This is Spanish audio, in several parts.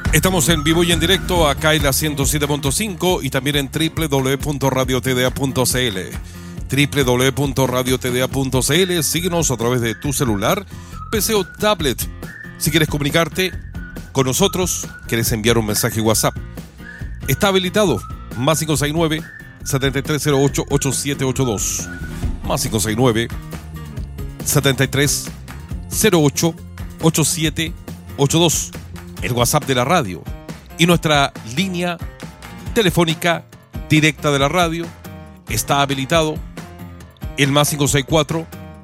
Estamos en vivo y en directo acá en la 107.5 y también en www.radiotda.cl. www.radiotda.cl. Síguenos a través de tu celular, PC o tablet. Si quieres comunicarte con nosotros, quieres enviar un mensaje WhatsApp, está habilitado. Más 569 7308 8782. Más 569 7308 8782. El WhatsApp de la radio y nuestra línea telefónica directa de la radio está habilitado. El más 564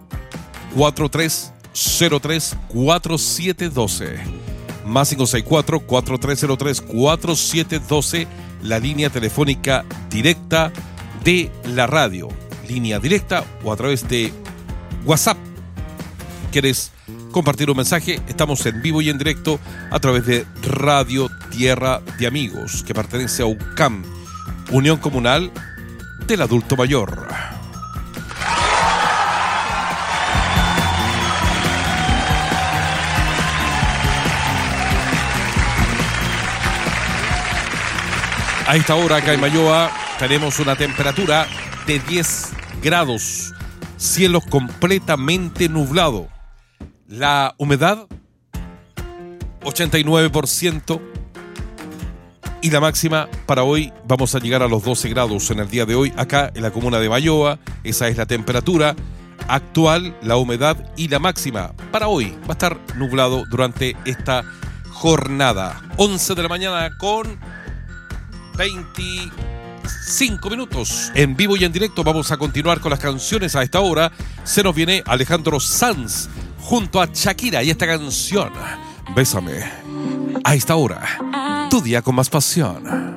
4303 4712. Más 564 4303 4712. La línea telefónica directa de la radio. Línea directa o a través de WhatsApp. ¿Quieres compartir un mensaje? Estamos en vivo y en directo a través de Radio Tierra de Amigos, que pertenece a UCAM, Unión Comunal del Adulto Mayor. A esta hora acá en Mayoa tenemos una temperatura de 10 grados, cielo completamente nublado. La humedad, 89%. Y la máxima para hoy vamos a llegar a los 12 grados en el día de hoy, acá en la comuna de Mayoa. Esa es la temperatura actual, la humedad y la máxima para hoy. Va a estar nublado durante esta jornada. 11 de la mañana con 25 minutos. En vivo y en directo vamos a continuar con las canciones a esta hora. Se nos viene Alejandro Sanz junto a Shakira y esta canción, Bésame. A esta hora, tu día con más pasión.